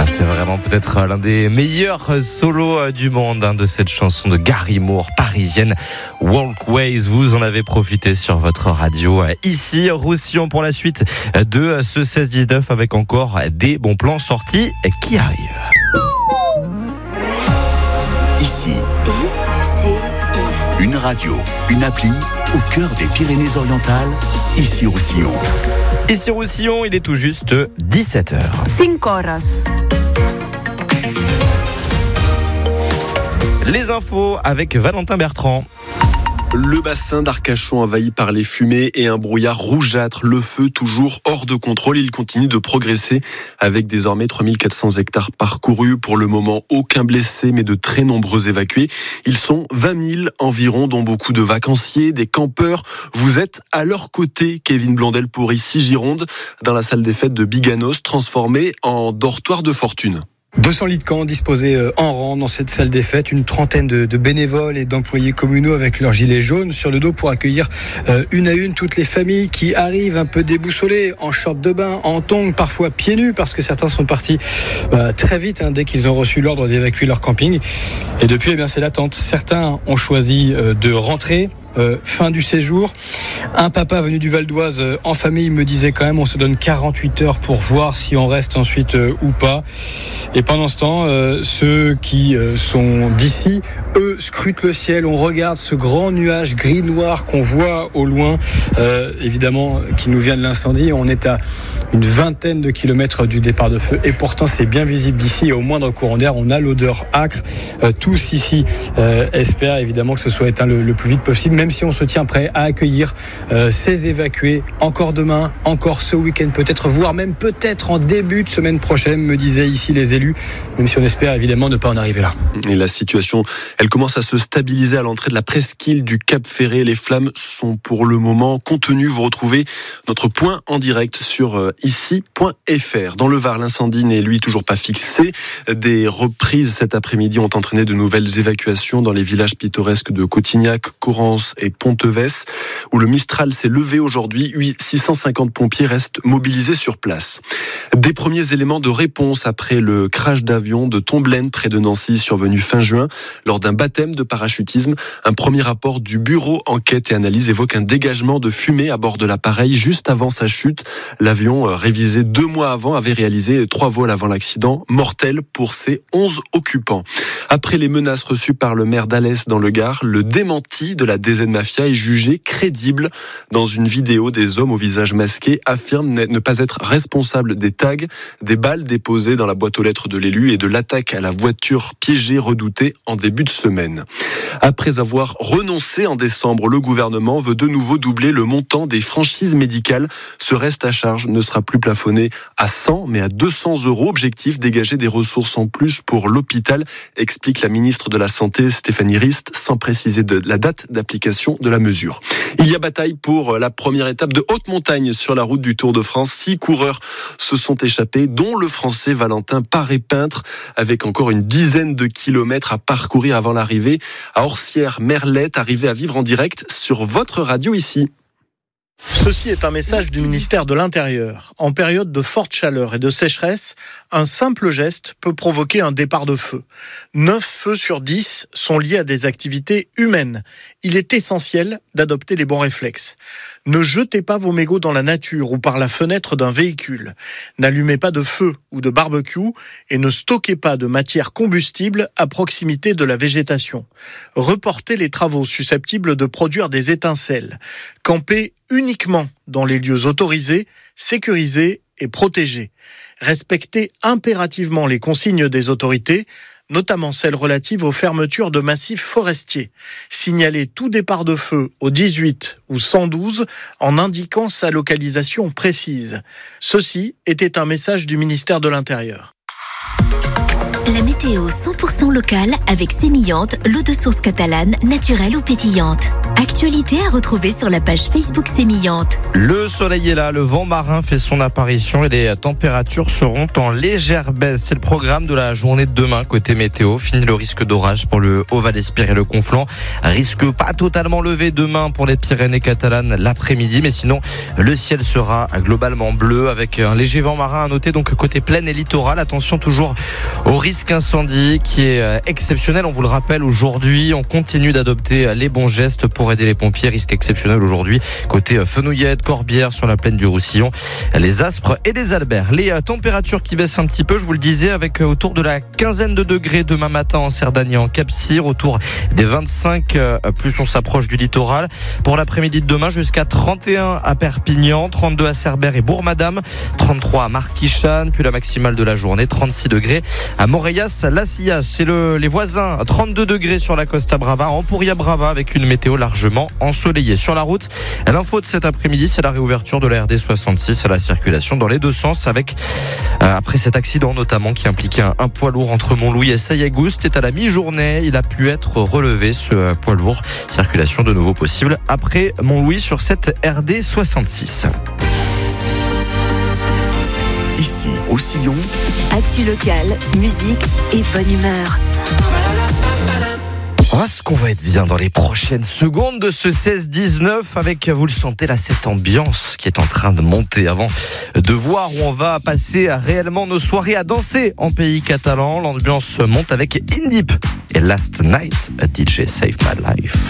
C'est vraiment peut-être l'un des meilleurs solos du monde de cette chanson de Gary Moore, parisienne, Walkways. Vous en avez profité sur votre radio ici, Roussillon, pour la suite de ce 16-19 avec encore des bons plans sortis qui arrivent. Ici, une radio, une appli au cœur des Pyrénées-Orientales, ici Roussillon. Ici Roussillon, il est tout juste 17h. 5 horas. Les infos avec Valentin Bertrand. Le bassin d'Arcachon envahi par les fumées et un brouillard rougeâtre. Le feu toujours hors de contrôle. Il continue de progresser avec désormais 3400 hectares parcourus. Pour le moment, aucun blessé, mais de très nombreux évacués. Ils sont 20 000 environ, dont beaucoup de vacanciers, des campeurs. Vous êtes à leur côté, Kevin Blondel, pour ici Gironde, dans la salle des fêtes de Biganos, transformée en dortoir de fortune. 200 lits de camp disposés en rang dans cette salle des fêtes, une trentaine de bénévoles et d'employés communaux avec leurs gilets jaunes sur le dos pour accueillir une à une toutes les familles qui arrivent un peu déboussolées, en short de bain, en tongs, parfois pieds nus, parce que certains sont partis très vite dès qu'ils ont reçu l'ordre d'évacuer leur camping. Et depuis, c'est l'attente. Certains ont choisi de rentrer. Fin du séjour. Un papa venu du Val d'Oise en famille me disait quand même on se donne 48 heures pour voir si on reste ensuite ou pas. Et pendant ce temps, ceux qui sont d'ici, eux, scrutent le ciel. On regarde ce grand nuage gris-noir qu'on voit au loin, évidemment, qui nous vient de l'incendie. On est à une vingtaine de kilomètres du départ de feu. Et pourtant, c'est bien visible d'ici. Et au moindre courant d'air, on a l'odeur âcre. Tous ici espèrent évidemment que ce soit éteint le plus vite possible, même si on se tient prêt à accueillir ces évacués encore demain, encore ce week-end peut-être, voire même peut-être en début de semaine prochaine, me disaient ici les élus, même si on espère évidemment ne pas en arriver là. Et la situation, elle commence à se stabiliser à l'entrée de la presqu'île du Cap Ferré. Les flammes sont pour le moment contenues. Vous retrouvez notre point en direct sur ici.fr. Dans le Var, l'incendie n'est lui toujours pas fixé. Des reprises cet après-midi ont entraîné de nouvelles évacuations dans les villages pittoresques de Cotignac, Corrence et Pontevès, où le Mistral s'est levé aujourd'hui. 650 pompiers restent mobilisés sur place. Des premiers éléments de réponse après le crash d'avion de Tomblaine près de Nancy survenu fin juin lors d'un baptême de parachutisme. Un premier rapport du bureau enquête et analyse évoque un dégagement de fumée à bord de l'appareil juste avant sa chute. L'avion, révisé 2 mois avant, avait réalisé 3 vols avant l'accident, mortel pour ses 11 occupants. Après les menaces reçues par le maire d'Alès dans le Gard, le démenti de la DZ Mafia est jugé crédible. Dans une vidéo, des hommes au visage masqué affirment ne pas être responsables des tags, des balles déposées dans la boîte aux lettres de l'élu et de l'attaque à la voiture piégée redoutée en début de semaine. Après avoir renoncé en décembre, le gouvernement veut de nouveau doubler le montant des franchises médicales. Ce reste à charge ne sera plus plafonné à 100 mais à 200 €. Objectif, dégager des ressources en plus pour l'hôpital, explique la ministre de la Santé Stéphanie Rist, sans préciser la date d'application de la mesure. Il y a bataille pour la première étape de haute montagne sur la route du Tour de France. 6 coureurs se sont échappés, dont le Français Valentin Paré-Peintre, avec encore une dizaine de kilomètres à parcourir avant l'arrivée à Orsières-Merlette, arrivé à vivre en direct sur votre radio ici. Ceci est un message du ministère de l'Intérieur. En période de forte chaleur et de sécheresse, un simple geste peut provoquer un départ de feu. 9 feux sur 10 sont liés à des activités humaines. Il est essentiel d'adopter les bons réflexes. Ne jetez pas vos mégots dans la nature ou par la fenêtre d'un véhicule. N'allumez pas de feu ou de barbecue et ne stockez pas de matière combustible à proximité de la végétation. Reportez les travaux susceptibles de produire des étincelles. Campez uniquement dans les lieux autorisés, sécurisés et protégés. Respectez impérativement les consignes des autorités, notamment celles relatives aux fermetures de massifs forestiers. Signalez tout départ de feu au 18 ou 112 en indiquant sa localisation précise. Ceci était un message du ministère de l'Intérieur. La météo 100% locale avec Sémillante, l'eau de source catalane, naturelle ou pétillante. Actualité à retrouver sur la page Facebook Sémillante. Le soleil est là, le vent marin fait son apparition et les températures seront en légère baisse. C'est le programme de la journée de demain côté météo. Fini le risque d'orage pour le Haut-Val-Espire et le Conflent. Risque pas totalement levé demain pour les Pyrénées catalanes l'après-midi, mais sinon le ciel sera globalement bleu avec un léger vent marin à noter donc côté plaine et littoral. Attention toujours au risque incendie qui est exceptionnel. On vous le rappelle, aujourd'hui on continue d'adopter les bons gestes pour aider les pompiers. Risque exceptionnel aujourd'hui côté Fenouillette, Corbière, sur la plaine du Roussillon, les Aspres et les Alberts. Les températures qui baissent un petit peu, je vous le disais, avec autour de la quinzaine de degrés demain matin en Cerdagne et en Cap-Cyr, autour des 25 plus on s'approche du littoral. Pour l'après-midi de demain, jusqu'à 31 à Perpignan, 32 à Cerbère et Bourg-Madame, 33 à Marquichane, puis la maximale de la journée, 36 degrés à Moreiras-la-Sillage. C'est les voisins, 32 degrés sur la Costa Brava, Empuria Brava, avec une météo largement ensoleillée. Sur la route, l'info de cet après-midi, c'est la réouverture de la RD 66 à la circulation dans les deux sens, avec après cet accident notamment qui impliquait un poids lourd entre Montlouis et Sayagoust. C'était à la mi-journée, il a pu être relevé, ce poids lourd. Circulation de nouveau possible après Montlouis sur cette RD 66. Ici, au Sillon, actu locale, musique et bonne humeur. Est-ce qu'on va être bien dans les prochaines secondes de ce 16-19 avec, vous le sentez là, cette ambiance qui est en train de monter avant de voir où on va passer réellement nos soirées à danser en pays catalan. L'ambiance monte avec Indip et Last Night, a DJ Save My Life.